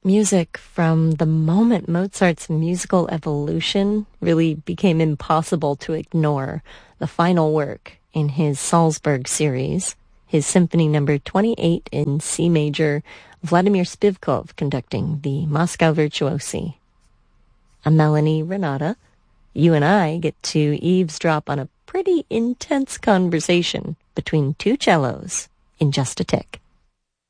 music from the moment Mozart's musical evolution really became impossible to ignore. The final work in his Salzburg series, his Symphony No. 28 in C major, Vladimir Spivkov conducting the Moscow Virtuosi. I'm Melanie Renata. You and I get to eavesdrop on a pretty intense conversation between two cellos in just a tick.